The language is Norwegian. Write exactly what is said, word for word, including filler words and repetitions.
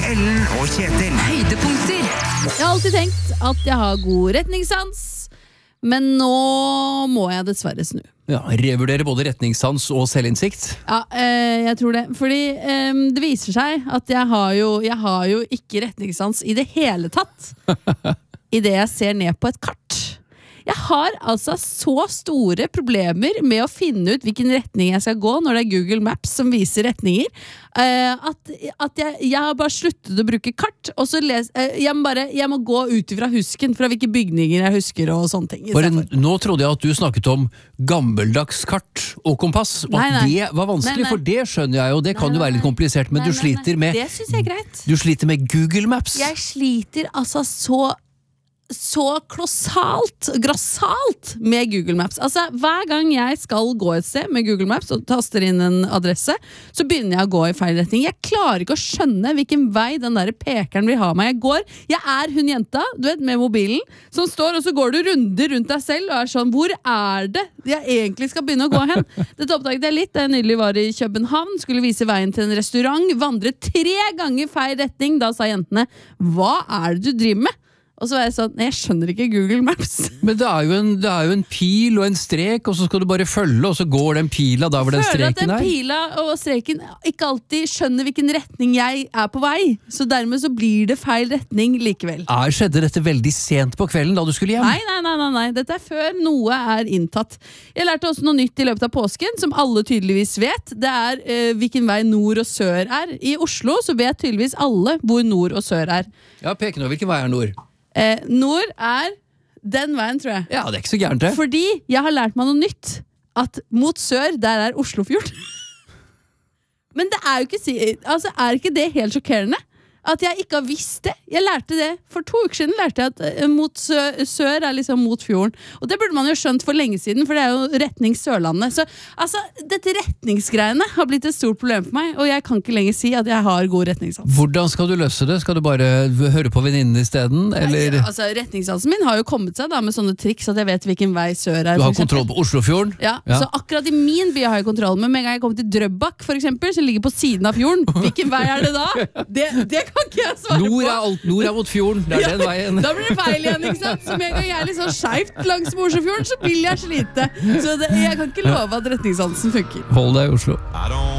Ellen og Kjetil. Høydepunkter. Jeg har alltid tenkt at jeg har god retningssans, men nå må jeg dessverre snu. Ja, revurdere både retningssans og selvinnsikt. Ja, eh, jeg tror det. Fordi eh, det viser seg at jeg har, jo, jeg har jo ikke retningssans i det hele tatt. I det jeg ser ned på et kart. Jeg har altså så store problemer med å finne ut hvilken retning jeg skal gå når det er Google Maps som viser retninger, uh, at, at jeg, jeg har bare sluttet å bruke kart, og så les, uh, jeg, må bare, jeg må gå ut fra husken, fra hvilke bygninger jeg husker og sånne ting. Bare, nå trodde jeg at du snakket om gammeldags kart og kompass, og nei, nei. at det var vanskelig, nei, nei. for det skjønner jeg jo, det kan nei, jo være litt komplisert, men nei, du nei, sliter nei. med Det synes jeg er greit. Du sliter med Google Maps. Jeg sliter altså så så klossalt, grossalt med Google Maps. Altså, hver gang jeg skal gå et sted med Google Maps og taster inn en adresse, så begynner jeg å gå i feil retning. Jeg klarer ikke å skjønne hvilken vei den der pekeren vil ha meg. Jeg går, jeg er hun jenta, du vet, med mobilen, som står, og så går du runder rundt deg selv, og er sånn, hvor er det jeg egentlig skal begynne å gå hen? Dette oppdaget jeg litt da jeg nylig var i København, skulle vise veien til en restaurant, vandret tre ganger feil retning, da sa jentene, hva er det du driver med? Og så var jeg sånn, nei, jeg skjønner ikke Google Maps. Men det er, jo en, det er jo en pil og en strek, og så skal du bare følge, og så går den pila der hvor den streken er. Føler at den pila og streken ikke alltid skjønner hvilken retning jeg er på vei, så dermed så blir det feil retning likevel. Er, skjedde dette veldig sent på kvelden da du skulle hjem? Nei, nei, nei, nei, nei. Dette er før noe er inntatt. Jeg lærte også noe nytt i løpet av påsken, som alle tydeligvis vet. Det er uh, hvilken vei nord og sør er. I Oslo så vet tydeligvis alle hvor nord og sør er. Ja, pek nå, hvilken vei er nord? Eh, nord er den veien, tror jeg. Ja, det er ikke så gærent det. Fordi jeg har lært meg noe nytt. At mot sør, der er Oslofjord. Men det er jo ikke, altså, er ikke det helt sjokkerende? At jeg ikke har visst det. Jeg lærte det for to uker siden. Lærte jeg at uh, mot sør, sør er liksom mot fjorden. Og det burde man jo skjønt for lenge siden, for det er jo retning Sørlandet. Så altså, dette retningsgreiene har blitt et stort problem for meg, og jeg kan ikke lenger si at jeg har god retningssans. Hvordan skal du løse det? Skal du bare høre på venninnen i stedet? Eller? Nei, altså, retningssansen min har jo kommet seg da, med sånne triks at jeg vet hvilken vei sør er. Du har kontroll på Oslofjorden? Ja, ja, så akkurat i min by har jeg kontroll, men med en gang jeg kommer til Drøbak, for eksempel, som ligger på siden av fjorden, hvilken vei er det da? Det, det kan ikke jeg svare nord er på. alt, nord er mot fjorden, det er Ja, den veien. Da blir det feil igjen, ikke sant? Så med en gang jeg er litt sånn skjevt langs Oslofjorden, så vil jeg slite. Så det, jeg kan ikke love at retningssansen funker. Hold deg i Oslo. I don't